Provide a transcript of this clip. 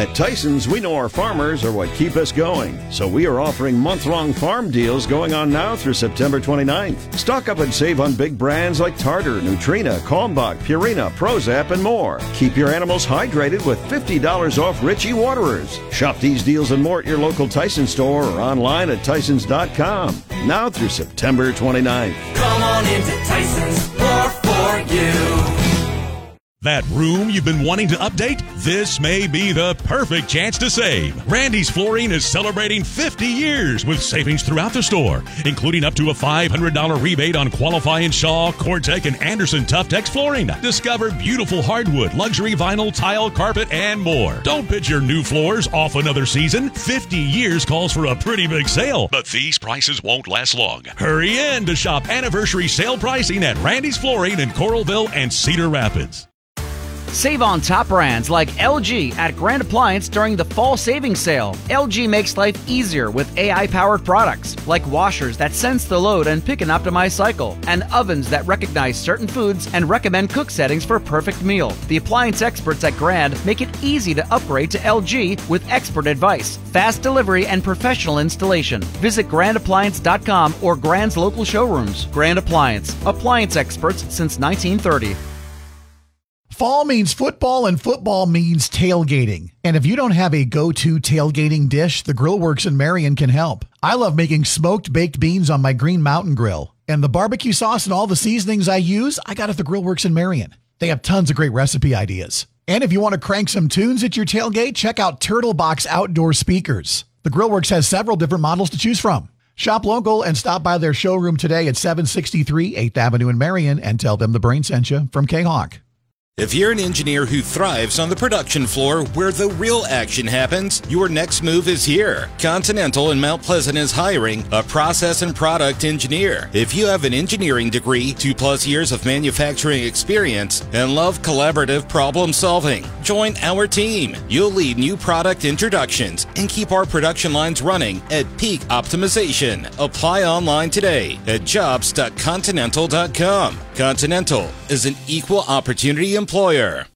At Tyson's, we know our farmers are what keep us going, so we are offering month-long farm deals going on now through September 29th. Stock up and save on big brands like Tartar, Nutrina, Kalmbach, Purina, Prozap, and more. Keep your animals hydrated with $50 off Ritchie Waterers. Shop these deals and more at your local Tyson store or online at Tysons.com. Now through September 29th. Come on into Tyson's, more for you. That room you've been wanting to update? This may be the perfect chance to save. Randy's Flooring is celebrating 50 years with savings throughout the store, including up to a $500 rebate on qualifying Shaw, Cortec, and Anderson Tuftex flooring. Discover beautiful hardwood, luxury vinyl, tile, carpet, and more. Don't pitch your new floors off another season. 50 years calls for a pretty big sale, but these prices won't last long. Hurry in to shop anniversary sale pricing at Randy's Flooring in Coralville and Cedar Rapids. Save on top brands like LG at Grand Appliance during the fall savings sale. LG makes life easier with AI-powered products like washers that sense the load and pick an optimized cycle, and ovens that recognize certain foods and recommend cook settings for a perfect meal. The appliance experts at Grand make it easy to upgrade to LG with expert advice, fast delivery, and professional installation. Visit grandappliance.com or Grand's local showrooms. Grand Appliance, appliance experts since 1930. Fall means football, and football means tailgating. And if you don't have a go-to tailgating dish, the Grillworks in Marion can help. I love making smoked baked beans on my Green Mountain Grill. And the barbecue sauce and all the seasonings I use, I got at the Grillworks in Marion. They have tons of great recipe ideas. And if you want to crank some tunes at your tailgate, check out Turtle Box Outdoor Speakers. The Grillworks has several different models to choose from. Shop local and stop by their showroom today at 763 8th Avenue in Marion and tell them the Brain sent you from K-Hawk. If you're an engineer who thrives on the production floor where the real action happens, your next move is here. Continental in Mount Pleasant is hiring a process and product engineer. If you have an engineering degree, 2+ years of manufacturing experience, and love collaborative problem solving, join our team. You'll lead new product introductions and keep our production lines running at peak optimization. Apply online today at jobs.continental.com. Continental is an equal opportunity employer.